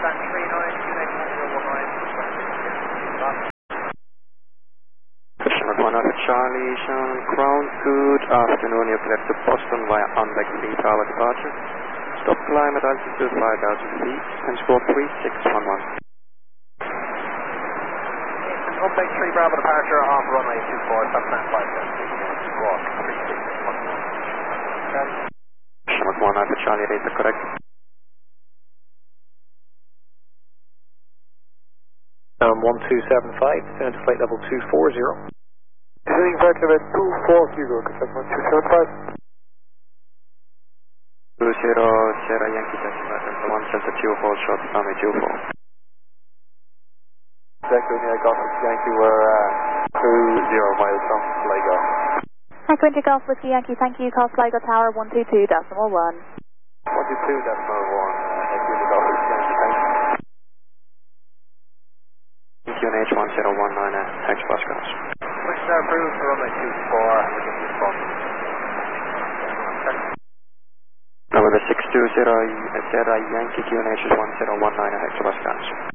Shimmer 1 Alpha Charlie, Shannon Crown, good afternoon, you've left to Boston via Undeck 3 Tower departure. Stop climb at altitude 5,000 feet and score 3611. Undeck 3 Bravo departure off runway 24, top 5,000 squawk 3611. Shimmer 1 Alpha Charlie, data correct. 1275, descend to flight level 240. Descending flight level 240, confirm 1275. 20 Sierra Yankee Taxi, Delta 1 Delta 2, hold short, runway 24. Exactly, yeah, Golf Yankee, we're 20 miles from Sligo. Hi, Quinty Golf Whiskey Yankee, thank you, call Sligo Tower 122.1. 122.1, Quinty Golf Whiskey Yankee, thanks. QNH 1019, thanks for cross. Push approved for runway 24, we can respond. November 620 Sierra Yankee QNH is 1019, thanks for cross.